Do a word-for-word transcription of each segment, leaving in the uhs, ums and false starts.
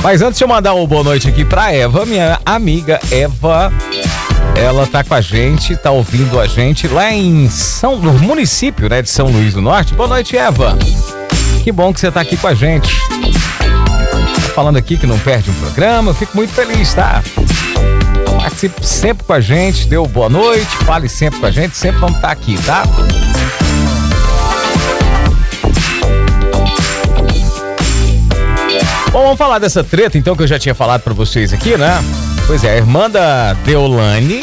Mas antes de eu mandar uma boa noite aqui pra Eva, minha amiga Eva, ela tá com a gente, tá ouvindo a gente lá em São, no município, né, de São Luís do Norte. Boa noite, Eva. Que bom que você tá aqui com a gente. Tá falando aqui que não perde um programa, eu fico muito feliz, tá? Participe sempre com a gente, dê boa noite, fale sempre com a gente, sempre vamos estar aqui, tá? Bom, vamos falar dessa treta, então, que eu já tinha falado pra vocês aqui, né? Pois é, a irmã da Deolane,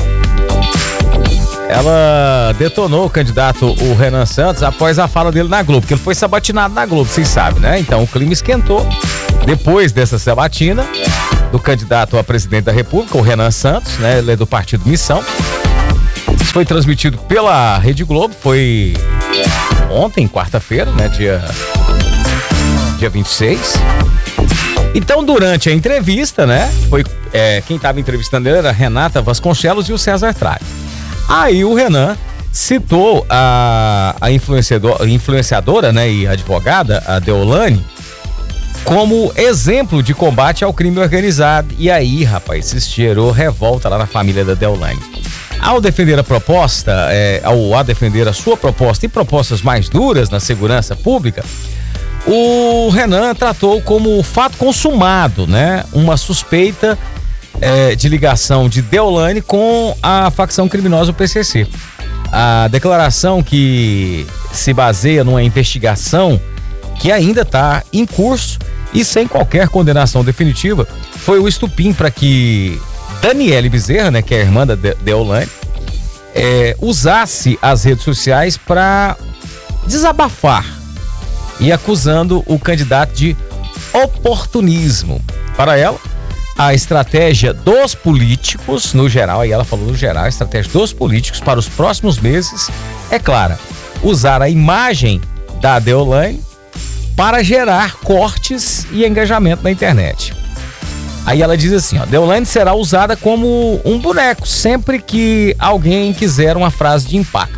ela detonou o candidato, o Renan Santos, após a fala dele na Globo, porque ele foi sabatinado na Globo, vocês sabem, né? Então, o clima esquentou. Depois dessa sabatina do candidato a presidente da República, o Renan Santos, né? Ele é do partido Missão. Isso foi transmitido pela Rede Globo, foi ontem, quarta-feira, né? Dia, dia vinte e seis. Então, durante a entrevista, né? Foi, é, quem estava entrevistando ele era a Renata Vasconcelos e o César Tralli. Aí o Renan citou a, a influenciador, influenciadora, né? E advogada, a Deolane, como exemplo de combate ao crime organizado. E aí, rapaz, se gerou revolta lá na família da Deolane. Ao defender a proposta, é, ao a defender a sua proposta e propostas mais duras na segurança pública, o Renan tratou como fato consumado, né? Uma suspeita é, de ligação de Deolane com a facção criminosa do P C C. A declaração, que se baseia numa investigação que ainda está em curso e sem qualquer condenação definitiva, foi o estupim para que Daniele Bezerra, né, que é a irmã da Deolane, é, usasse as redes sociais para desabafar e acusando o candidato de oportunismo. Para ela, a estratégia dos políticos, no geral, aí ela falou no geral, a estratégia dos políticos para os próximos meses é clara: usar a imagem da Deolane para gerar cortes e engajamento na internet. Aí ela diz assim, ó: Deolane será usada como um boneco sempre que alguém quiser uma frase de impacto.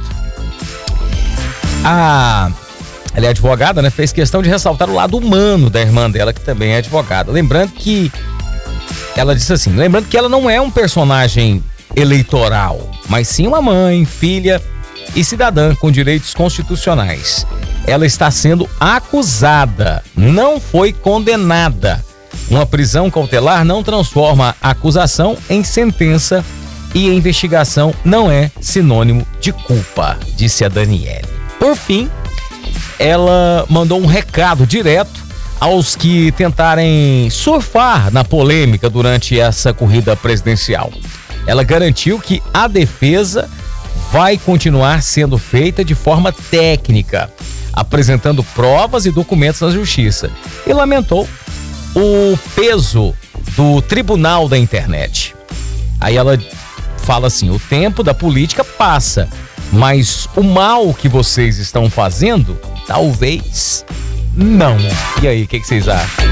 A Ela é advogada, né? Fez questão de ressaltar o lado humano da irmã dela, que também é advogada. Lembrando que ela disse assim, lembrando que ela não é um personagem eleitoral, mas sim uma mãe, filha e cidadã com direitos constitucionais. Ela está sendo acusada, não foi condenada. Uma prisão cautelar não transforma a acusação em sentença e a investigação não é sinônimo de culpa, disse a Daniele. Por fim, ela mandou um recado direto aos que tentarem surfar na polêmica durante essa corrida presidencial. Ela garantiu que a defesa vai continuar sendo feita de forma técnica, apresentando provas e documentos na justiça, e lamentou o peso do tribunal da internet. Aí ela fala assim: o tempo da política passa, mas o mal que vocês estão fazendo, talvez não. E aí, o que, que vocês acham?